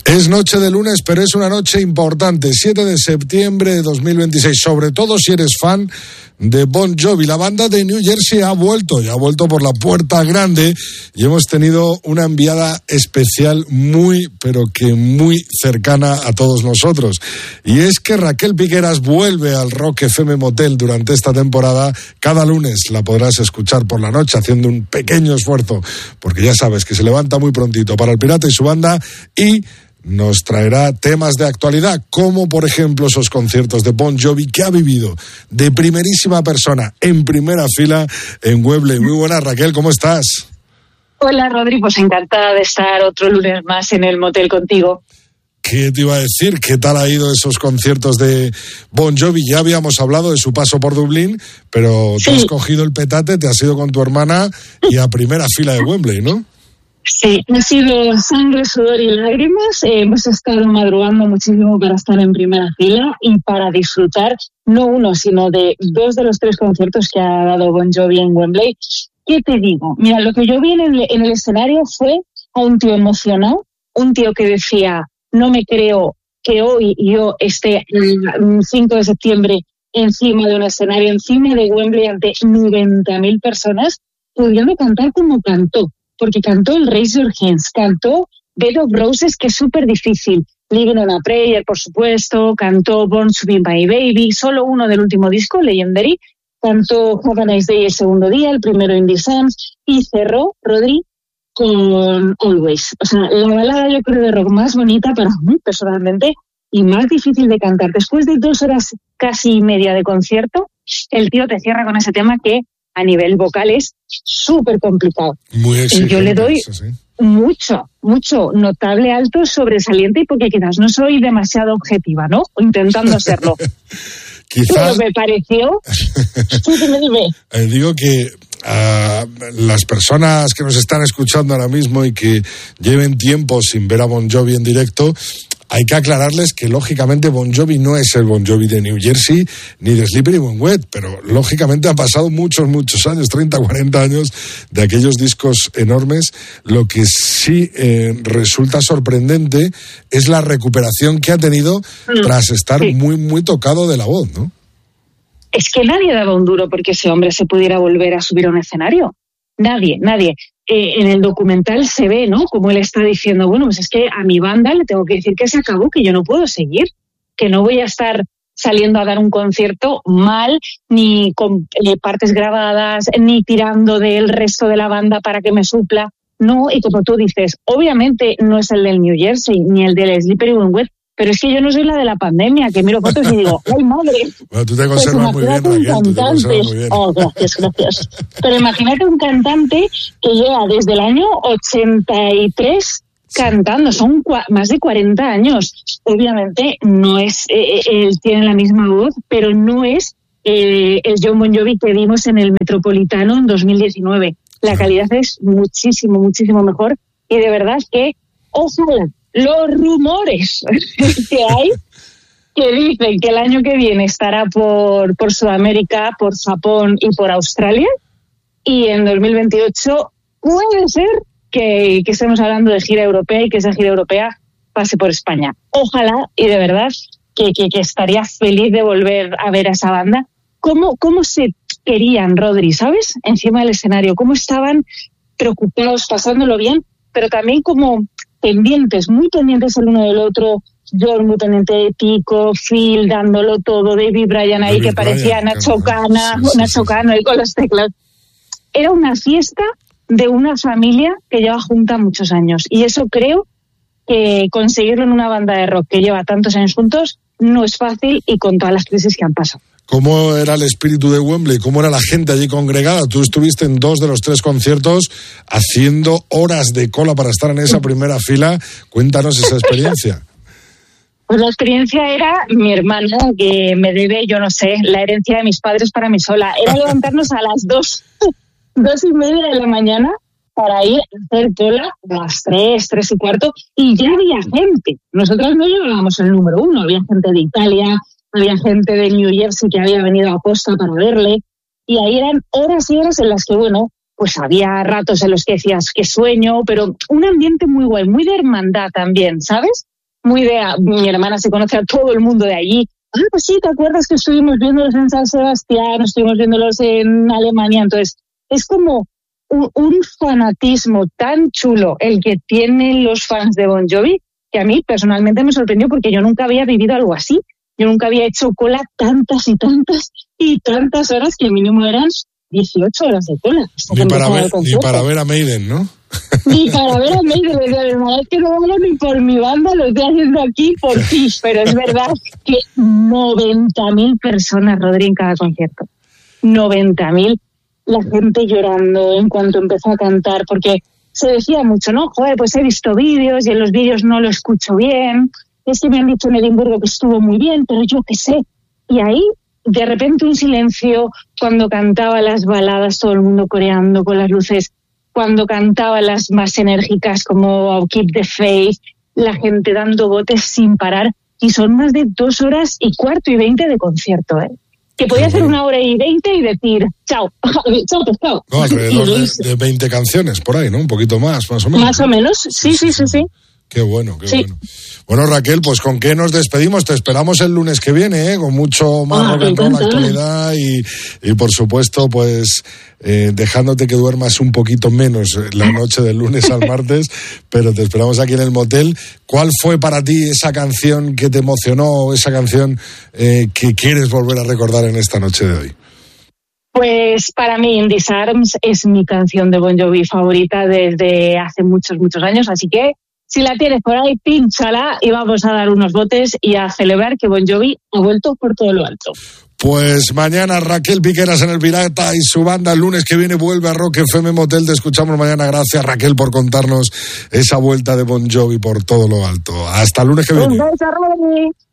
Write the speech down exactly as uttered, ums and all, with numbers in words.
Es noche de lunes, pero es una noche importante, siete de septiembre de dos mil veintiséis, sobre todo si eres fan de Bon Jovi. La banda de New Jersey ha vuelto, y ha vuelto por la puerta grande, y hemos tenido una enviada especial muy, pero que muy cercana a todos nosotros. Y es que Raquel Piqueras vuelve al Rock F M Motel durante esta temporada. Cada lunes la podrás escuchar por la noche haciendo un pequeño esfuerzo, porque ya sabes que se levanta muy prontito para el Pirata y su banda, y nos traerá temas de actualidad, como por ejemplo esos conciertos de Bon Jovi que ha vivido de primerísima persona, en primera fila en Wembley. Muy buenas, Raquel, ¿cómo estás? Hola, Rodri, pues encantada de estar otro lunes más en el motel contigo. ¿Qué te iba a decir? ¿Qué tal ha ido esos conciertos de Bon Jovi? Ya habíamos hablado de su paso por Dublín, pero sí. Te has cogido el petate, te has ido con tu hermana y a primera fila de Wembley, ¿no? Sí, ha sido sangre, sudor y lágrimas. Eh, hemos estado madrugando muchísimo para estar en primera fila y para disfrutar no uno, sino de dos de los tres conciertos que ha dado Bon Jovi en Wembley. ¿Qué te digo? Mira, lo que yo vi en el, en el escenario fue a un tío emocionado, un tío que decía, no me creo que hoy yo esté el cinco de septiembre encima de un escenario, encima de Wembley ante noventa mil personas, pudiendo cantar como cantó. Porque cantó el Raise Your Hands, cantó Bed of Roses, que es súper difícil, Living on a Prayer, por supuesto, cantó Born to Be My Baby, solo uno del último disco, Legendary, cantó Have a Nice Day el segundo día, el primero In the Sands, y cerró, Rodri, con Always. O sea, la balada yo creo de rock más bonita para mí, personalmente, y más difícil de cantar. Después de dos horas casi y media de concierto, el tío te cierra con ese tema que a nivel vocal es súper complicado. Muy exigente. Yo le doy eso, sí. mucho, mucho, notable, alto, sobresaliente, porque quizás no soy demasiado objetiva, ¿no? Intentando serlo. Quizás... Pero me pareció... dime, dime. Eh, digo que a las personas que nos están escuchando ahora mismo y que lleven tiempo sin ver a Bon Jovi en directo, hay que aclararles que lógicamente Bon Jovi no es el Bon Jovi de New Jersey ni de Slippery When Wet, pero lógicamente han pasado muchos, muchos años, treinta, cuarenta años de aquellos discos enormes. Lo que sí eh, resulta sorprendente es la recuperación que ha tenido mm, tras estar sí. muy, muy tocado de la voz, ¿no? Es que nadie daba un duro porque ese hombre se pudiera volver a subir a un escenario. Nadie, nadie. Eh, en el documental se ve, ¿no? Como él está diciendo, bueno, pues es que a mi banda le tengo que decir que se acabó, que yo no puedo seguir, que no voy a estar saliendo a dar un concierto mal, ni con eh, partes grabadas, ni tirando del resto de la banda para que me supla. No, y como tú dices, obviamente no es el del New Jersey, ni el del Slippery When Wet, pero es que yo no soy la de la pandemia, que miro fotos y digo, ¡ay, madre! Bueno, tú te conservas pues muy bien, Raquel, tú te conservas muy bien. Oh, gracias, gracias. Pero imagínate un cantante que lleva desde el año ochenta y tres cantando, son cua- más de cuarenta años. Obviamente no es, eh, él tiene la misma voz, pero no es eh, el Jon Bon Jovi que vimos en el Metropolitano en dos mil diecinueve. La calidad es muchísimo, muchísimo mejor, y de verdad que, ojalá, los rumores que hay que dicen que el año que viene estará por, por Sudamérica, por Japón y por Australia, y en dos mil veintiocho puede ser que, que estemos hablando de gira europea y que esa gira europea pase por España. Ojalá, y de verdad que, que, que estaría feliz de volver a ver a esa banda. ¿Cómo, cómo se querían, Rodri, sabes? Encima del escenario, cómo estaban preocupados, pasándolo bien, pero también como pendientes, muy pendientes el uno del otro. George muy pendiente de Tico, Phil dándolo todo, David Bryan ahí David que parecía Bryan, Nacho Cana, sí, sí, Nacho sí. Cano ahí con los teclados. Era una fiesta de una familia que lleva junta muchos años, y eso creo que conseguirlo en una banda de rock que lleva tantos años juntos no es fácil, y con todas las crisis que han pasado. ¿Cómo era el espíritu de Wembley? ¿Cómo era la gente allí congregada? Tú estuviste en dos de los tres conciertos haciendo horas de cola para estar en esa primera fila. Cuéntanos esa experiencia. Pues la experiencia era mi hermana, que me debe, yo no sé, la herencia de mis padres para mí sola. Era levantarnos a las dos, dos y media de la mañana para ir a hacer cola a las tres, tres y cuarto, y ya había gente. Nosotros no llevábamos el número uno, había gente de Italia, había gente de New Jersey que había venido a posta para verle, y ahí eran horas y horas en las que, bueno, pues había ratos en los que decías qué sueño, pero un ambiente muy guay, muy de hermandad también, ¿sabes? muy de... Mi hermana se conoce a todo el mundo de allí. Ah, pues sí, ¿te acuerdas que estuvimos viéndolos en San Sebastián, estuvimos viéndolos en Alemania? Entonces, es como un, un fanatismo tan chulo el que tienen los fans de Bon Jovi, que a mí personalmente me sorprendió porque yo nunca había vivido algo así. Yo nunca había hecho cola tantas y tantas y tantas horas, que mínimo eran dieciocho horas de cola. Ni para, ver, ni para ver a Maiden, ¿no? Ni para ver a Maiden. Le decía, verdad es que no hablo ni por mi banda, lo estoy haciendo aquí por ti. Pero es verdad que noventa mil personas, Rodri, en cada concierto. noventa mil. La gente llorando en cuanto empezó a cantar, porque se decía mucho, ¿no? Joder, pues he visto vídeos y en los vídeos no lo escucho bien. Es que me han dicho en Edimburgo que estuvo muy bien, pero yo qué sé. Y ahí, de repente, un silencio. Cuando cantaba las baladas, todo el mundo coreando con las luces. Cuando cantaba las más enérgicas, como Keep the Faith, la gente dando botes sin parar. Y son más de dos horas y cuarto y veinte de concierto, ¿eh? Que podía hacer una hora y veinte y decir, chao, chao, pescado. No, alrededor de, de veinte canciones, por ahí, ¿no? Un poquito más, más o menos. Más o menos, sí, sí, sí, sí. sí. Qué bueno, qué sí. bueno. Bueno, Raquel, pues ¿con qué nos despedimos? Te esperamos el lunes que viene, ¿eh? Con mucho más ah, rock and roll, actualidad y, y por supuesto, pues eh, dejándote que duermas un poquito menos la noche del lunes al martes, pero te esperamos aquí en el motel. ¿Cuál fue para ti esa canción que te emocionó, esa canción eh, que quieres volver a recordar en esta noche de hoy? Pues para mí In These Arms es mi canción de Bon Jovi favorita desde hace muchos, muchos años, así que si la tienes por ahí, pínchala y vamos a dar unos botes y a celebrar que Bon Jovi ha vuelto por todo lo alto. Pues mañana Raquel Piqueras en El Pirata y su banda. El lunes que viene vuelve a Rock F M Motel. Te escuchamos mañana. Gracias, Raquel, por contarnos esa vuelta de Bon Jovi por todo lo alto. Hasta el lunes que viene. Un beso, Rodri.